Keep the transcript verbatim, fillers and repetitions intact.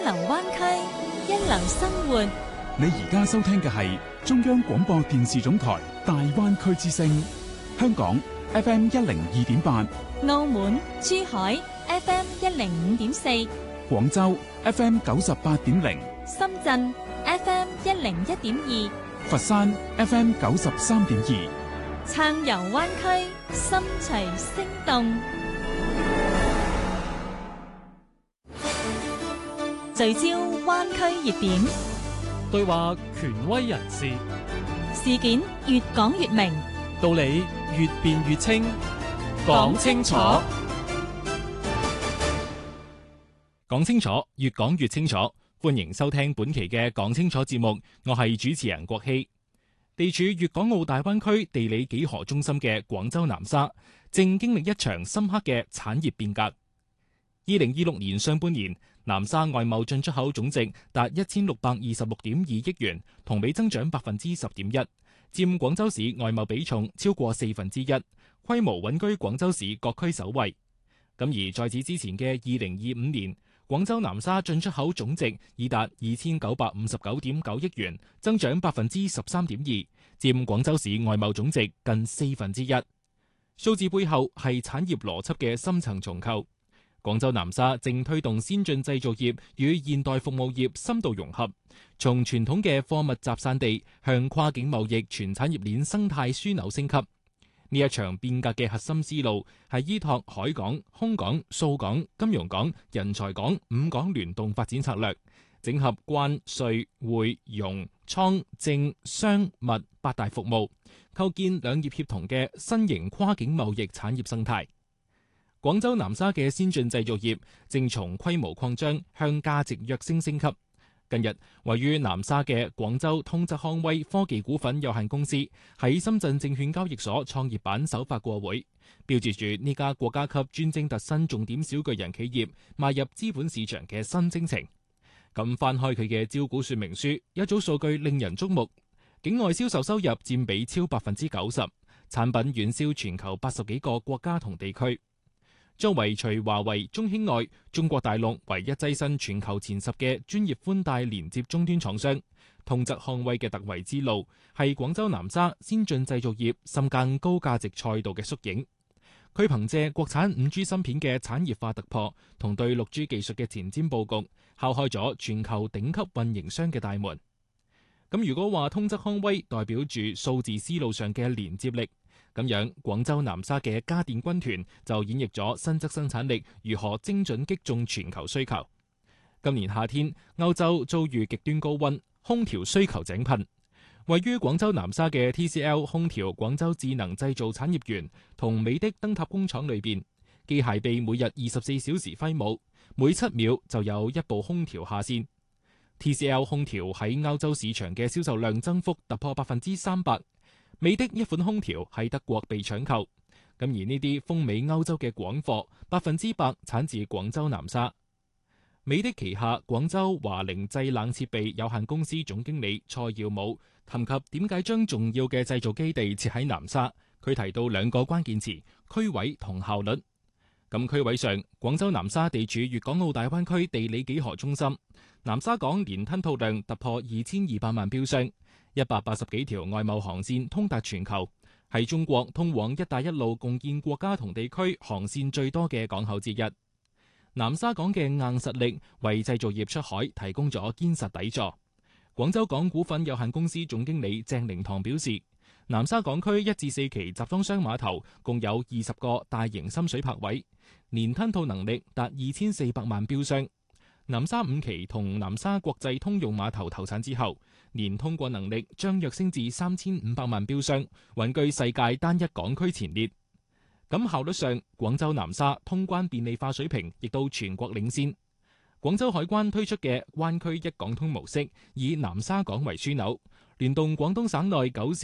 流灣區，一流生活。 你而家收聽嘅係中央廣播電視總台大灣區之聲，香港 F M 一零二點八， 澳門、珠海 F M 一零五點四， 廣州 F M 九十八點零， 深圳 F M 一零一點二， 佛山 F M 九十三點二， 暢遊灣區，心隨聲動，聚焦灣區熱點， 對話權威人士， 事件越講越明， 道理越辯越清，講清楚，講清楚，越講越清楚。歡迎收聽本期嘅講清楚節目，我係主持人郭希。地處粵港澳大灣區地理幾何中心嘅廣州南沙，正經歷一場深刻嘅產業變革。二零二六年上半年，南沙外貿進出口總值達一千六百二十六點二億元，同比增長百分之十點一，佔廣州市外貿比重超過四分之一，規模穩居廣州市各區首位。咁而在此之前嘅二零二五年，廣州南沙進出口總值已達二千九百五十九點九億元，增長百分之十三點二，佔廣州市外貿總值近四分之一。數字背後係產業邏輯嘅深層重構。廣州南沙正推動先進製造業與現代服務業深度融合，從傳統嘅貨物集散地向跨境貿易全產業鏈生態樞紐升級。呢一場變革嘅核心思路係依託海港、空港、數港、金融港、人才港五港聯動發展策略，整合關稅匯融倉政商物八大服務，構建兩業協同嘅新型跨境貿易產業生態。廣州南沙嘅先進製造業正從規模擴張向價值躍升升級。近日，位於南沙嘅廣州通則康威科技股份有限公司喺深圳證券交易所創業板首發過會，標誌住呢家國家級專精特新重點小巨人企業邁入資本市場嘅新征程。咁翻開佢嘅招股說明書，一組數據令人矚目：境外銷售收入佔比超百分之九十，產品遠銷全球八十幾個國家同地區。作為除華為、中興外，中國大陸唯一躋身全球前十嘅專業寬帶連接終端廠商，通則康威嘅突圍之路係廣州南沙先進製造業深耕高價值賽道嘅縮影。佢憑借國產五 G 芯片嘅產業化突破同對六 G 技術嘅前瞻佈局，敲開咗全球頂級運營商嘅大門。咁如果話通則康威代表住數字思路上嘅連接力，咁樣，廣州南沙嘅家電軍團就演繹咗新質生產力如何精準擊中全球需求。今年夏天，歐洲遭遇極端高溫，空調需求井噴。位於廣州南沙嘅 T C L 空調廣州智能製造產業園同美的燈塔工廠裏邊，機械臂每日二十四小時揮舞，每七秒就有一部空調下線。T C L 空調喺歐洲市場嘅銷售量增幅突破百分之三百。美的一款空調喺德國被搶購，咁而呢啲風靡歐洲嘅廣貨，百分之百產自廣州南沙。美的旗下廣州華凌製冷設備有限公司總經理蔡耀武談及點解將重要嘅製造基地設喺南沙，佢提到兩個關鍵詞：區位同效率。咁區位上，廣州南沙地處粵港澳大灣區地理幾何中心，南沙港年吞吐量突破二千二百萬標箱。一百八十幾條外貿航線通達全球，係中國通往一帶一路共建國家同地區航線最多嘅港口之一。南沙港嘅硬實力為製造業出海提供咗堅實底座。廣州港股份有限公司總經理鄭靈堂表示，南沙港區一至四期集裝箱碼頭共有二十個大型深水泊位，年吞吐能力達二千四百萬標箱。南沙五期同南沙國際通用碼頭投產之後，年通過能力將躍升至三千五百萬標箱，穩居世界單一港區前列。咁效率上，廣州南沙通關便利化水平亦都全國領先。廣州海關推出嘅灣區一港通模式，以南沙港為樞紐，聯動廣東省內九